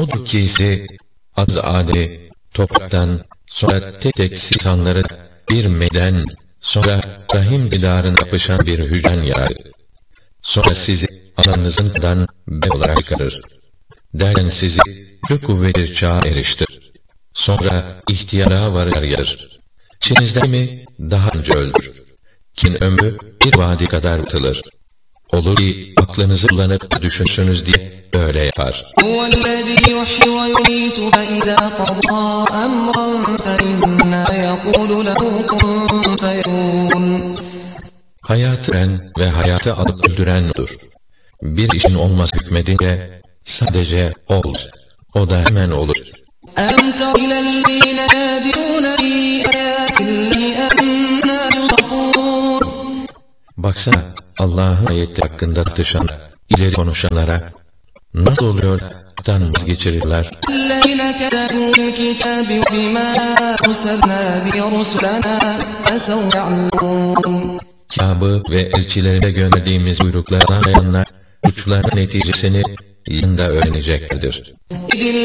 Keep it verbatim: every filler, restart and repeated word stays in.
Odur ki sizi azade topraktan, sonra tek tek insanları bir meden, sonra rahim didarına yapışan bir hücren yarar. Sonra sizi ananızın dan be olarak çıkarır. Derken sizi şu kuvvetli çağa eriştir. Sonra ihtiyara varır yarır. İçinizden mi daha önce öldür. Kin ömrü bir vadi kadar atılır. Olur ki aklınızı kullanıp düşünsünüz diye böyle yapar. Hayatı veren ve hayatı alıp öldüren odur. Bir işin olmaz hükmedince sadece ol. O da hemen olur. Baksana Allah'ın ayetleri hakkında tartışan, ileri konuşanlara nasıl oluyor da vazgeçirirler? Kitabı ve elçilerine gönderdiğimiz buyruklardan dayanlar, suçların neticesini yanında öğreneceklerdir.